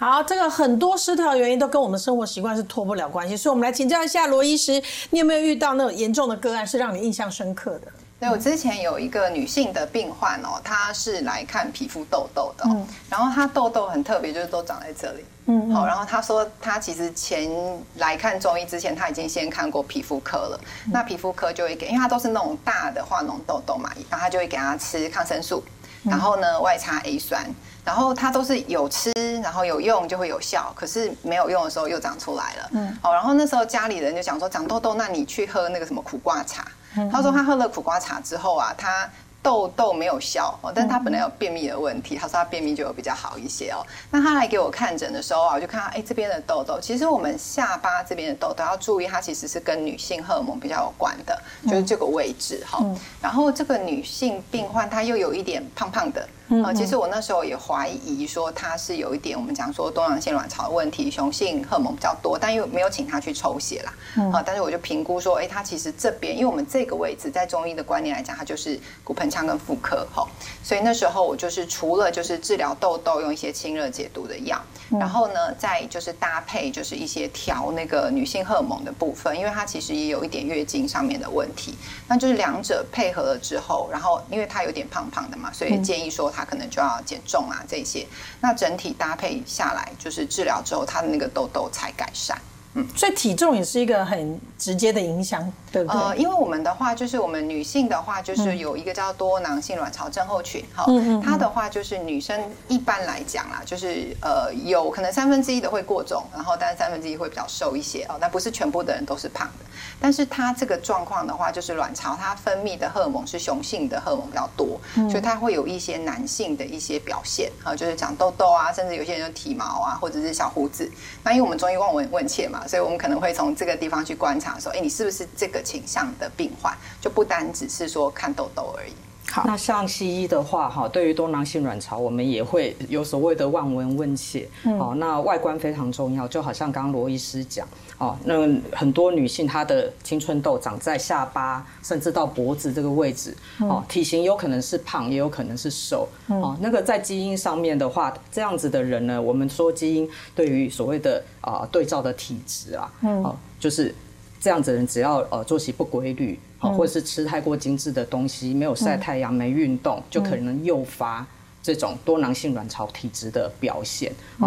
好，这个很多失调的原因都跟我们生活习惯是脱不了关系，所以我们来请教一下罗医师，你有没有遇到那种严重的个案是让你印象深刻的？ 对，我之前有一个女性的病患哦，她是来看皮肤痘痘的然后她痘痘很特别，就是都长在这里。好，然后她说她其实前来看中医之前，她已经先看过皮肤科了。那皮肤科就会给，因为她都是那种大的化脓痘痘嘛，然后她就会给她吃抗生素，然后呢外擦 A 酸。然后它都是有吃，然后有用就会有效，可是没有用的时候又长出来了。然后那时候家里人就想说长痘痘，那你去喝那个什么苦瓜茶。他说他喝了苦瓜茶之后啊，他痘痘没有消，但是他本来有便秘的问题，他说他便秘就有比较好一些哦。那他来给我看诊的时候啊，我就看到这边的痘痘，其实我们下巴这边的痘痘要注意，它其实是跟女性荷尔蒙比较有关的，就是这个位置哈。然后这个女性病患她又有一点胖胖的。其实我那时候也怀疑说她是有一点我们讲说多囊性卵巢的问题，雄性荷尔蒙比较多，但又没有请她去抽血啦。但是我就评估说，她其实这边，因为我们这个位置在中医的观念来讲，它就是骨盆腔跟妇科哈，所以那时候我就是除了就是治疗痘痘，用一些清热解毒的药，然后呢再就是搭配就是一些调那个女性荷尔蒙的部分，因为她其实也有一点月经上面的问题，那就是两者配合了之后，然后因为她有点胖胖的嘛，所以建议说她可能就要减重啊这些，那整体搭配下来就是治疗之后，她的那个痘痘才改善。 所以体重也是一个很直接的影响，对不对？ 因为我们的话，就是我们女性的话，就是有一个叫多囊性卵巢症候群，它的话就是女生一般来讲啦，就是有可能1/3的会过重，然后但是1/3会比较瘦一些但不是全部的人都是胖的。但是它这个状况的话，就是卵巢它分泌的荷尔蒙是雄性的荷尔蒙比较多，所以它会有一些男性的一些表现就是长痘痘啊，甚至有些人就体毛啊，或者是小胡子。那因为我们中医望闻问切嘛。所以我们可能会从这个地方去观察说，你是不是这个倾向的病患，就不单只是说看痘痘而已。 好，那像西医的话，对于多囊性卵巢，我们也会有所谓的望闻问切。那外观非常重要，就好像刚刚罗医师讲，那很多女性她的青春痘长在下巴，甚至到脖子这个位置，体型有可能是胖，也有可能是瘦。那个在基因上面的话，这样子的人呢，我们说基因对于所谓的对照的体质啊，就是这样子的人只要作息不规律。或者是吃太过精致的东西，没有晒太阳，没运动，就可能诱发这种多囊性卵巢体质的表现。